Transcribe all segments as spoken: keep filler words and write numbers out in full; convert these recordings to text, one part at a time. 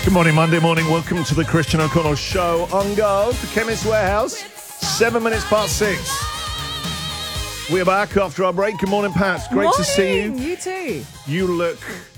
Good morning, Monday morning. Welcome to the Christian O'Connell Show on Go for Chemist Warehouse. Seven minutes past six. We're back after our break. Good morning, Pat. Great morning. to see you. You too. You look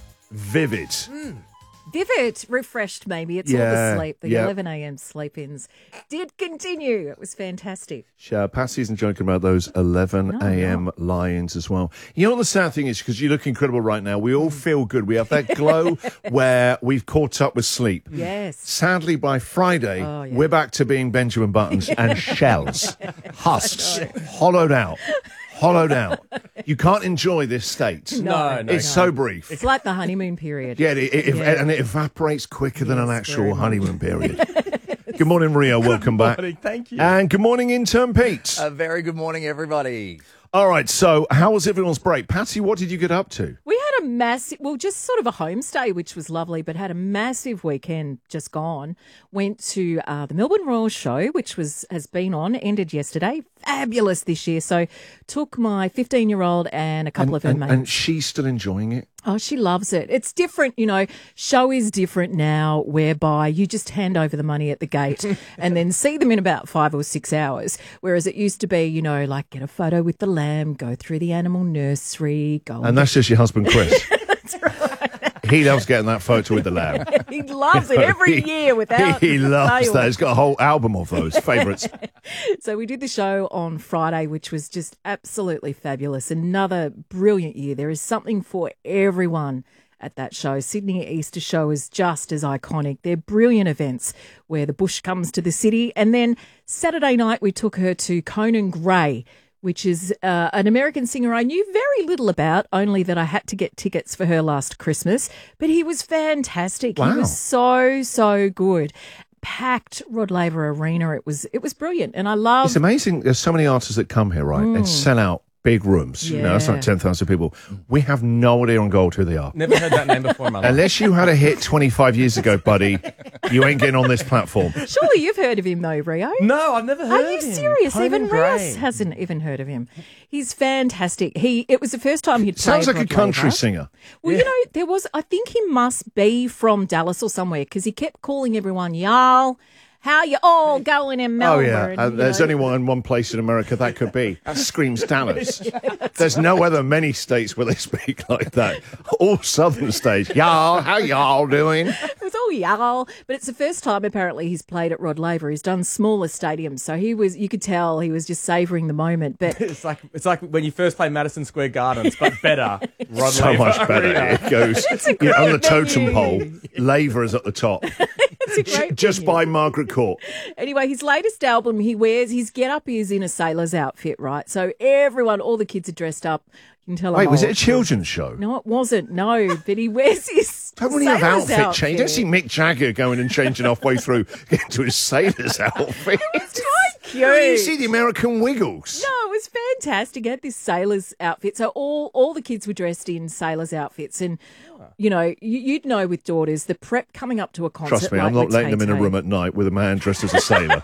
vivid. Mm. Vivid, refreshed maybe. It's all Yeah, the sleep. The yeah. eleven a.m. sleep-ins did continue. It was fantastic. Uh, Patsy isn't joking about those eleven a.m. lie-ins as well. You know what the sad thing is? Because you look incredible right now. We all feel good. We have that glow where we've caught up with sleep. Yes. Sadly, by Friday, Oh, yeah. we're back to being Benjamin Buttons and shells, husks, hollowed out. Hollowed out. You can't enjoy this state. No, no, It's so brief. It's like the honeymoon period. Yeah, it, it, Yeah. and it evaporates quicker than an Yes, actual very much. honeymoon period. Good morning, Maria. Welcome back. Morning, thank you. And good morning, intern Pete. A very good morning, everybody. All right, so how was everyone's break? Patsy, what did you get up to? We had a massive, well, just sort of a homestay, which was lovely, but had a massive weekend just gone. Went to uh, the Melbourne Royal Show, which was has been on, ended yesterday. Fabulous this year. So took my fifteen-year-old and a couple and, of her and, mates. and she's still enjoying it? Oh, she loves it. It's different, you know, show is different now, whereby you just hand over the money at the gate and then see them in about five or six hours. Whereas it used to be, you know, like get a photo with the lamb, go through the animal nursery, go. And that's just your husband, Chris. That's right. He loves getting that photo with the lamb. He loves it every He- year without He loves fail. that. He's got a whole album of those favourites. So we did the show on Friday, which was just absolutely fabulous. Another brilliant year. There is something for everyone at that show. Sydney Easter Show is just as iconic. They're brilliant events where the bush comes to the city. And then Saturday night, we took her to Conan Gray, which is uh, an American singer I knew very little about, only that I had to get tickets for her last Christmas. But he was fantastic. Wow. He was so, so good. Packed Rod Laver Arena. It was it was brilliant. And I love... It's amazing. There's so many artists that come here, right, and sell out big rooms. You know, that's Yeah. like ten thousand people. We have no idea on Gold who they are. Never heard that name before in my life. Unless you had a hit twenty-five years ago, buddy, you ain't getting on this platform. Surely you've heard of him though, Rio. No, I've never heard Are you of him. serious? Conan Even Gray. Rios hasn't even heard of him. He's fantastic. He it was the first time he'd Sounds played like a Rod country Laver. singer. Well, you know, there was. I think he must be from Dallas or somewhere because he kept calling everyone y'all. How you all going in Oh, Melbourne? yeah. you And there's know. only one, one place in America that could be. That screams Dallas. There's no other many states where they speak like that. All southern states. Y'all, how y'all doing? It was all y'all, but it's the first time apparently he's played at Rod Laver. He's done smaller stadiums, so he was. You could tell he was just savouring the moment. But It's like it's like when you first play Madison Square Gardens, but better. Rod So Laver much better. Arena. It goes a you know, on the great totem venue. pole. Laver is at the top. it's a great Just venue. by Margaret Court. Anyway, his latest album, he wears his get-up is in a sailor's outfit, right? So everyone, all the kids are dressed up. You can tell. Wait, I'm was it old. a children's show? No, it wasn't. No, but he wears his Don't really have sailor's outfit change. Don't see Mick Jagger going and changing halfway through into his sailor's outfit. It's quite cute. No, you see the American Wiggles. No, it was fantastic. He had this sailor's outfit. So all, all the kids were dressed in sailor's outfits. And, you know, you, you'd know with daughters, the prep coming up to a concert. Trust me, like I'm not with letting them in a Tay-Tay. room at night with a man dressed as a sailor.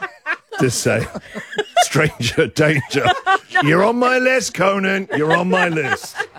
Just say, stranger danger. You're on my list, Conan. You're on my list.